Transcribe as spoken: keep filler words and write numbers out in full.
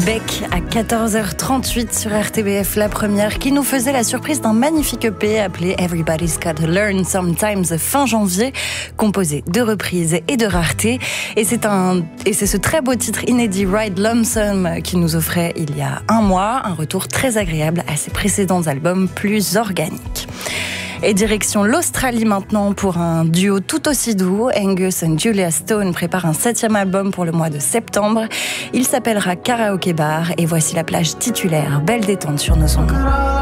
Beck à quatorze heures trente-huit sur R T B F, la première, qui nous faisait la surprise d'un magnifique E P appelé Everybody's Gotta Learn Sometimes fin janvier, composé de reprises et de raretés. Et c'est un, et c'est ce très beau titre inédit Ride Lonesome qui nous offrait il y a un mois un retour très agréable à ses précédents albums plus organiques. Et direction l'Australie maintenant pour un duo tout aussi doux. Angus et Julia Stone préparent un septième album pour le mois de septembre. Il s'appellera Karaoke Bar et voici la plage titulaire, belle détente sur nos ondes.